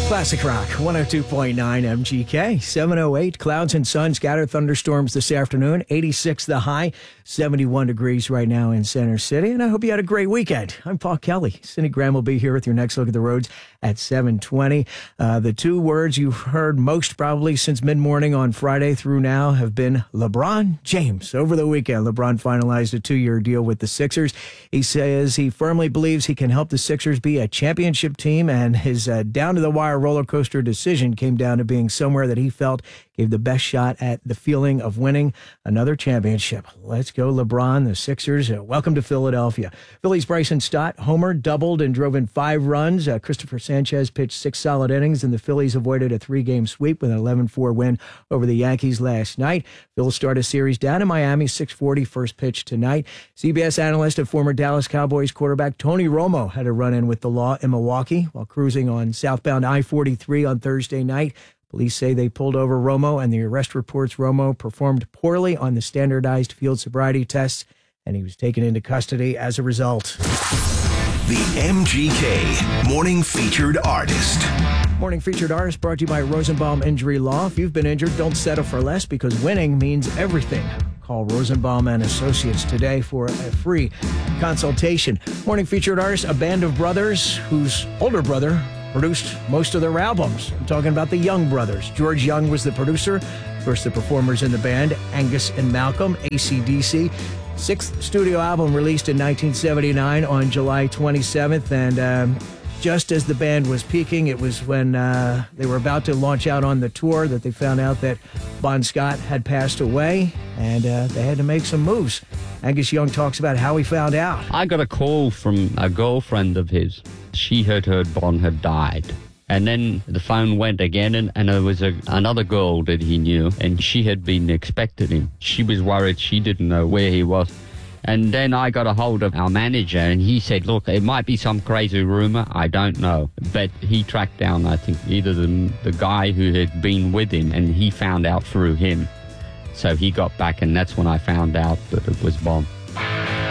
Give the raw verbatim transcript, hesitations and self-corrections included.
Classic Rock, one oh two point nine M G K, seven oh eight. Clouds and sun, scattered thunderstorms this afternoon. eighty-six the high, seventy-one degrees right now in Center City. And I hope you had a great weekend. I'm Paul Kelly. Cindy Graham will be here with your next look at the roads at seven twenty. Uh, the two words you've heard most probably since mid-morning on Friday through now have been LeBron James. Over the weekend, LeBron finalized a two-year deal with the Sixers. He says he firmly believes he can help the Sixers be a championship team, and his uh, down-to-the-wire roller coaster decision came down to being somewhere that he felt gave the best shot at the feeling of winning another championship. Let's go, LeBron, the Sixers. Uh, welcome to Philadelphia. Phillies' Bryson Stott homered, doubled, and drove in five runs. Uh, Christopher Sanchez pitched six solid innings, and the Phillies avoided a three-game sweep with an eleven four win over the Yankees last night. Phillies start a series down in Miami, six forty, first pitch tonight. C B S analyst and former Dallas Cowboys quarterback Tony Romo had a run-in with the law in Milwaukee while cruising on southbound I forty-three on Thursday night. Police say they pulled over Romo, and the arrest reports Romo performed poorly on the standardized field sobriety tests, and he was taken into custody as a result. The M G K Morning Featured Artist. Morning Featured Artist brought to you by Rosenbaum Injury Law. If you've been injured, don't settle for less, because winning means everything. Call Rosenbaum and Associates today for a free consultation. Morning Featured Artist, a band of brothers whose older brother produced most of their albums. I'm talking about the Young Brothers. George Young was the producer. Of course, the performers in the band, Angus and Malcolm, A C D C. Sixth studio album released in nineteen seventy-nine on July twenty-seventh, and um, just as the band was peaking, it was when uh, they were about to launch out on the tour that they found out that Bon Scott had passed away, and uh, they had to make some moves. Angus Young talks about how he found out. I got a call from a girlfriend of his. She had heard Bon had died. And then the phone went again, and, and there was a, another girl that he knew, and she had been expecting him. She was worried. She didn't know where he was. And then I got a hold of our manager, and he said, look, it might be some crazy rumor. I don't know. But he tracked down, I think, either the, the guy who had been with him, and he found out through him. So he got back, and that's when I found out that it was Bon.